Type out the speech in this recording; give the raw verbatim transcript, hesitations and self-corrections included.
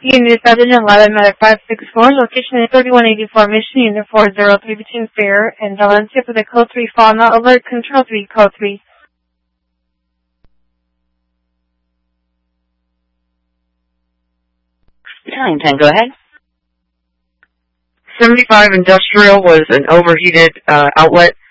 Unit seven eleven, Matter five six four, location is thirty-one eighty-four Mission, Unit four zero three between Fair and Valencia for the Code three Fauna Alert, Control three, Code three. Nine ten, go ahead. seventy-five Industrial was an overheated uh, outlet.